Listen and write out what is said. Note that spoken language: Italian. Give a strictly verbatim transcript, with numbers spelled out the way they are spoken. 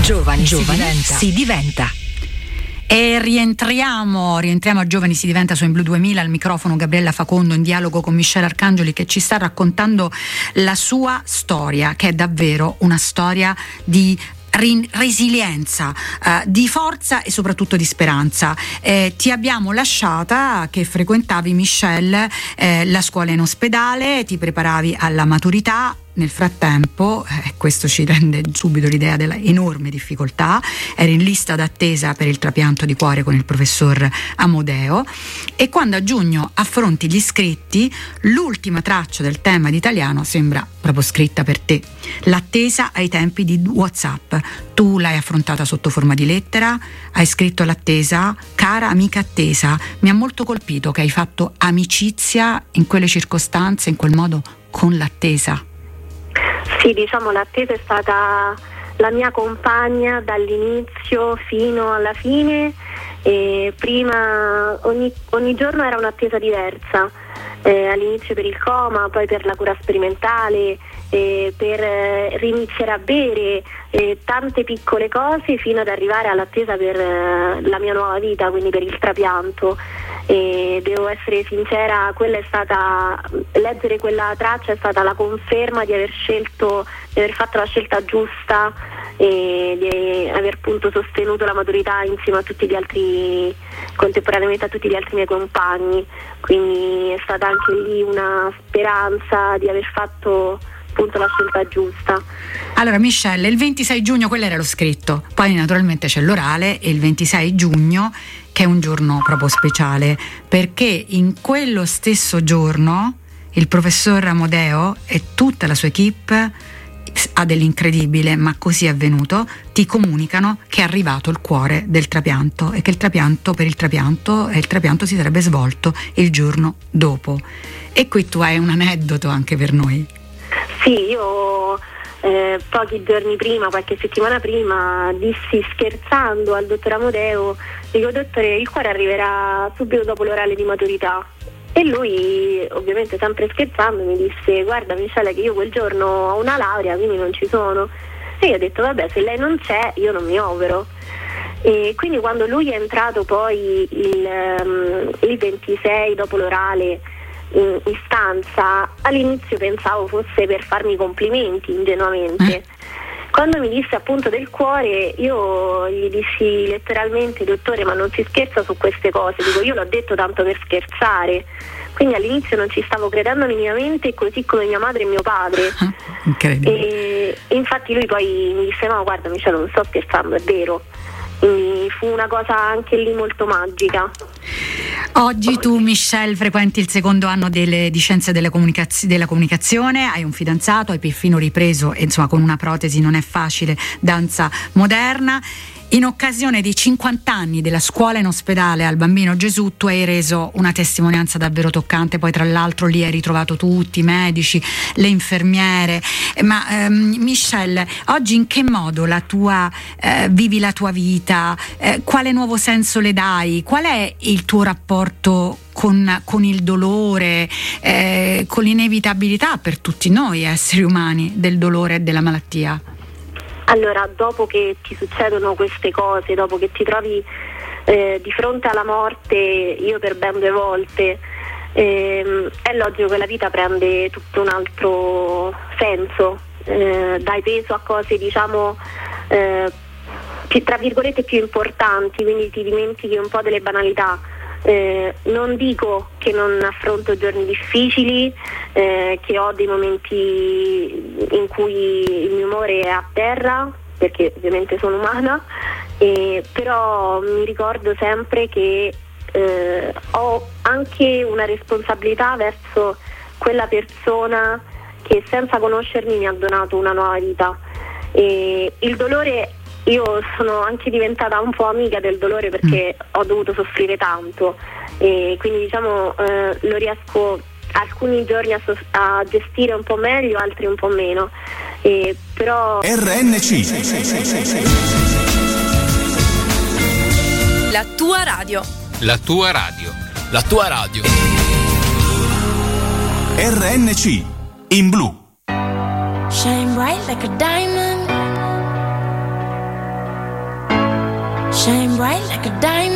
Giovani, Giovani si diventa. Si diventa. E rientriamo, rientriamo a Giovani si diventa su In Blu duemila, al microfono Gabriella Facondo in dialogo con Michele Arcangeli, che ci sta raccontando la sua storia, che è davvero una storia di resilienza, eh, di forza e soprattutto di speranza. Eh, ti abbiamo lasciata che frequentavi, Michele, eh, la scuola in ospedale, ti preparavi alla maturità. Nel frattempo, eh, questo ci rende subito l'idea della enorme difficoltà, eri in lista d'attesa per il trapianto di cuore con il professor Amodeo, e quando a giugno affronti gli iscritti, l'ultima traccia del tema d'italiano sembra proprio scritta per te. L'attesa ai tempi di WhatsApp. Tu l'hai affrontata sotto forma di lettera, hai scritto l'attesa: cara amica attesa, mi ha molto colpito che hai fatto amicizia in quelle circostanze, in quel modo, con l'attesa. Sì, diciamo l'attesa è stata la mia compagna dall'inizio fino alla fine, e prima ogni, ogni giorno era un'attesa diversa, eh, all'inizio per il coma, poi per la cura sperimentale, eh, per eh, riniziare a bere, eh, tante piccole cose fino ad arrivare all'attesa per eh, la mia nuova vita, quindi per il trapianto. E devo essere sincera, quella è stata, leggere quella traccia è stata la conferma di aver scelto, di aver fatto la scelta giusta e di aver appunto sostenuto la maturità insieme a tutti gli altri, contemporaneamente a tutti gli altri miei compagni, quindi è stata anche lì una speranza di aver fatto appunto la scelta giusta. Allora Michele, il ventisei giugno, quello era lo scritto, poi naturalmente c'è l'orale, e il ventisei giugno, che è un giorno proprio speciale, perché in quello stesso giorno il professor Amodeo e tutta la sua equipe, ha dell'incredibile, ma così è avvenuto, ti comunicano che è arrivato il cuore del trapianto e che il trapianto per il trapianto e il trapianto si sarebbe svolto il giorno dopo. E qui tu hai un aneddoto anche per noi. Sì, io eh, pochi giorni prima, qualche settimana prima, dissi scherzando al dottor Amodeo, dico: dottore, il cuore arriverà subito dopo l'orale di maturità. E lui, ovviamente sempre scherzando, mi disse: guarda Michele, che io quel giorno ho una laurea, quindi non ci sono. E io ho detto: vabbè, se lei non c'è io non mi opero. E quindi quando lui è entrato poi il, um, il ventisei dopo l'orale in, in stanza, all'inizio pensavo fosse per farmi complimenti, ingenuamente. Quando mi disse appunto del cuore, io gli dissi letteralmente: dottore, ma non si scherza su queste cose. Dico, io l'ho detto tanto per scherzare. Quindi all'inizio non ci stavo credendo minimamente, così come mia madre e mio padre. E, e infatti lui poi mi disse: no, guarda Michele, non sto scherzando, è vero. Quindi fu una cosa anche lì molto magica. Oggi tu, Michele, frequenti il secondo anno delle, di scienze delle comunicaz- della comunicazione, hai un fidanzato, hai perfino ripreso, e insomma con una protesi non è facile, danza moderna. In occasione dei cinquanta anni della scuola in ospedale al Bambino Gesù, tu hai reso una testimonianza davvero toccante. Poi tra l'altro lì hai ritrovato tutti i medici, le infermiere. Ma ehm, Michele, oggi in che modo la tua eh, vivi la tua vita? Eh, quale nuovo senso le dai? Qual è il tuo rapporto con, con il dolore, eh, con l'inevitabilità per tutti noi esseri umani del dolore e della malattia? Allora, dopo che ti succedono queste cose, dopo che ti trovi eh, di fronte alla morte, io per ben due volte, ehm, è logico che la vita prende tutto un altro senso, eh, dai peso a cose, diciamo, eh, più, tra virgolette più importanti, quindi ti dimentichi un po' delle banalità. Eh, non dico che non affronto giorni difficili, eh, che ho dei momenti in cui il mio umore è a terra, perché ovviamente sono umana, eh, però mi ricordo sempre che eh, ho anche una responsabilità verso quella persona che senza conoscermi mi ha donato una nuova vita. E il dolore, io sono anche diventata un po' amica del dolore perché mm. ho dovuto soffrire tanto, e quindi diciamo eh, lo riesco alcuni giorni a, so- a gestire un po' meglio, altri un po' meno, e però R N C, la tua radio, la tua radio, la tua radio, R N C in blu. Shine bright like a diamond. Shine bright like a diamond.